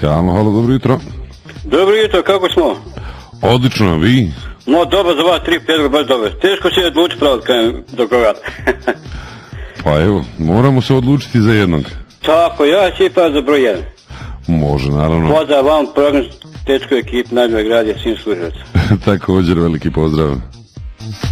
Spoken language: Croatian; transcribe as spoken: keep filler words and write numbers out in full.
Halo, halo, dobro jutro. Dobro jutro, kako smo? Odlično, vi? No, dobro, za vas tri prijedloga, baš dobro. Teško se odlučiti pravo do koga. Pa evo, moramo se odlučiti za jednog. Tako, ja ću ipak za broj jedan. Može, naravno. Pozdrav vam, program tečkoj ekipi, najbolje grad je Sin Služevac. Također, veliki pozdrav.